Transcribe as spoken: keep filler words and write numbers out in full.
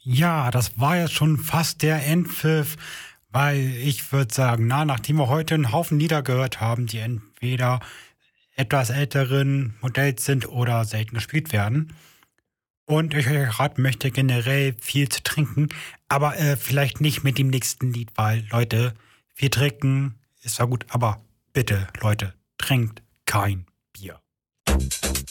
Ja, das war jetzt schon fast der Endpfiff, weil ich würde sagen, na, nachdem wir heute einen Haufen Lieder gehört haben, die entweder etwas älteren Modells sind oder selten gespielt werden, und ich euch raten möchte, generell viel zu trinken, aber äh, vielleicht nicht mit dem nächsten Lied, weil, Leute, viel trinken ist zwar gut, aber bitte, Leute, trinkt kein Bier.